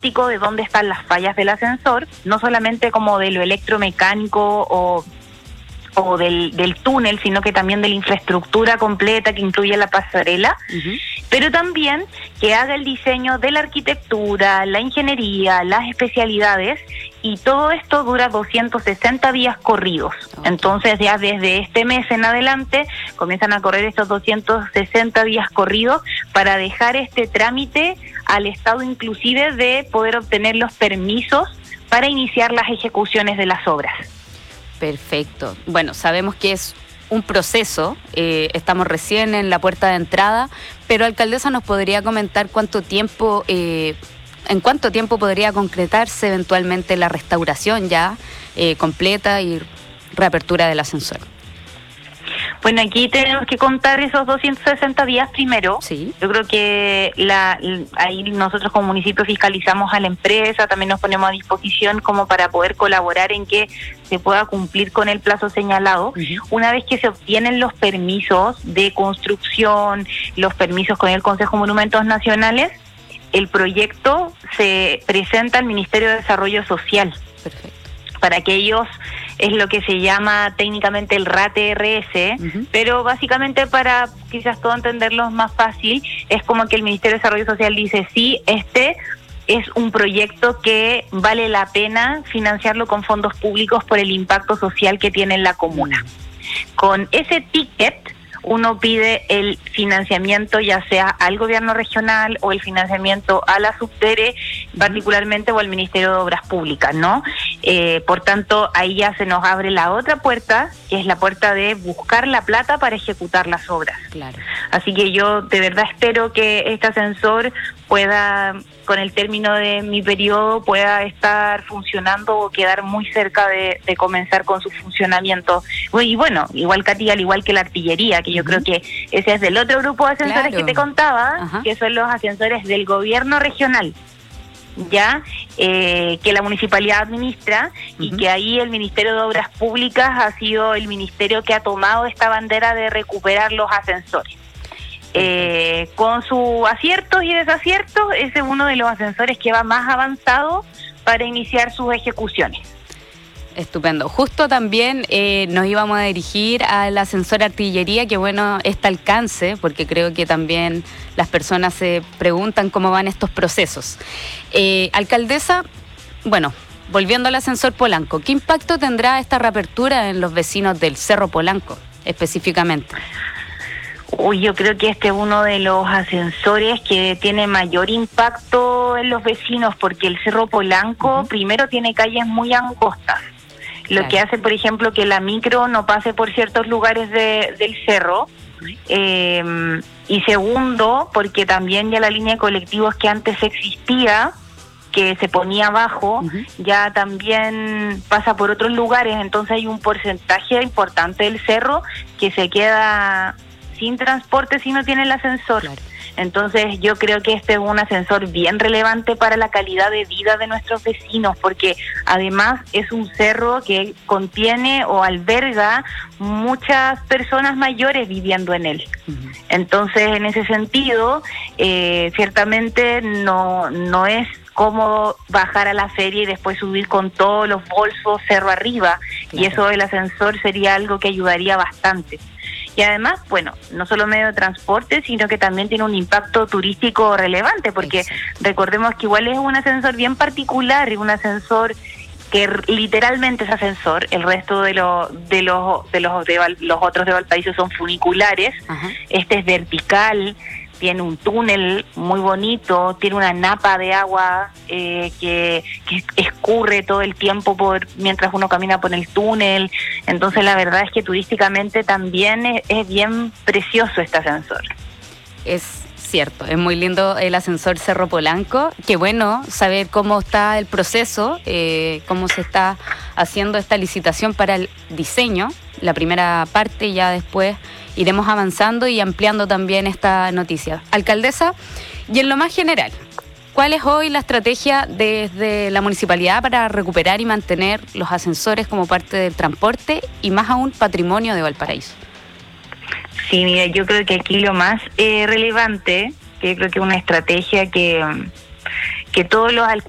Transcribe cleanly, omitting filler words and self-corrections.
diagnóstico de dónde están las fallas del ascensor, no solamente como de lo electromecánico o del túnel, sino que también de la infraestructura completa que incluye la pasarela, pero también que haga el diseño de la arquitectura, la ingeniería, las especialidades, y todo esto dura 260 días corridos. Entonces ya desde este mes en adelante comienzan a correr estos 260 días corridos para dejar este trámite al Estado, inclusive de poder obtener los permisos para iniciar las ejecuciones de las obras. Perfecto. Bueno, sabemos que es un proceso, estamos recién en la puerta de entrada, pero alcaldesa, ¿nos podría comentar en cuánto tiempo podría concretarse eventualmente la restauración ya completa y reapertura del ascensor? Bueno, aquí tenemos que contar esos 260 días primero. Sí. Yo creo que ahí nosotros como municipio fiscalizamos a la empresa, también nos ponemos a disposición como para poder colaborar en que se pueda cumplir con el plazo señalado. Una vez que se obtienen los permisos de construcción, los permisos con el Consejo de Monumentos Nacionales, el proyecto se presenta al Ministerio de Desarrollo Social. Perfecto. Para que ellos, es lo que se llama técnicamente el RATRS, pero básicamente para quizás todo entenderlo más fácil, es como que el Ministerio de Desarrollo Social dice, sí, este es un proyecto que vale la pena financiarlo con fondos públicos por el impacto social que tiene en la comuna. Con ese ticket uno pide el financiamiento ya sea al gobierno regional o el financiamiento a la Subdere, particularmente, o al Ministerio de Obras Públicas, ¿no? Por tanto, ahí ya se nos abre la otra puerta, que es la puerta de buscar la plata para ejecutar las obras. Claro. Así que yo de verdad espero que este ascensor pueda, con el término de mi periodo, pueda estar funcionando o quedar muy cerca de comenzar con su funcionamiento. Y bueno, igual Katy, al igual que la artillería, que yo creo que ese es del otro grupo de ascensores que te contaba, que son los ascensores del gobierno regional, ya que la municipalidad administra, y que ahí el Ministerio de Obras Públicas ha sido el ministerio que ha tomado esta bandera de recuperar los ascensores. Con sus aciertos y desaciertos, ese es uno de los ascensores que va más avanzado para iniciar sus ejecuciones. Estupendo. Justo también nos íbamos a dirigir al ascensor artillería, que bueno, este alcance, porque creo que también las personas se preguntan cómo van estos procesos. Alcaldesa, bueno, volviendo al ascensor Polanco, ¿qué impacto tendrá esta reapertura en los vecinos del Cerro Polanco específicamente? Yo creo que este es uno de los ascensores que tiene mayor impacto en los vecinos, porque el Cerro Polanco primero tiene calles muy angostas, lo que hace, por ejemplo, que la micro no pase por ciertos lugares del cerro, y segundo, porque también ya la línea de colectivos que antes existía, que se ponía abajo, ya también pasa por otros lugares, entonces hay un porcentaje importante del cerro que se queda sin transporte si no tiene el ascensor. Claro. Entonces yo creo que este es un ascensor bien relevante para la calidad de vida de nuestros vecinos, porque además es un cerro que contiene o alberga muchas personas mayores viviendo en él. Entonces, en ese sentido, ciertamente no es cómodo bajar a la feria y después subir con todos los bolsos cerro arriba, y eso del ascensor sería algo que ayudaría bastante. Y además, bueno, no solo medio de transporte, sino que también tiene un impacto turístico relevante, porque recordemos que igual es un ascensor bien particular, y un ascensor que literalmente es ascensor. El resto de los otros de Valparaíso son funiculares. Este es vertical, tiene un túnel muy bonito, tiene una napa de agua que escurre todo el tiempo mientras uno camina por el túnel. Entonces la verdad es que turísticamente también es bien precioso este ascensor. Es cierto, es muy lindo el ascensor Cerro Polanco. Qué bueno saber cómo está el proceso, cómo se está haciendo esta licitación para el diseño, la primera parte, ya después iremos avanzando y ampliando también esta noticia. Alcaldesa, y en lo más general, ¿cuál es hoy la estrategia desde la municipalidad para recuperar y mantener los ascensores como parte del transporte y más aún patrimonio de Valparaíso? Sí, mira, yo creo que aquí lo más relevante, que yo creo que es una estrategia que todos los alcaldes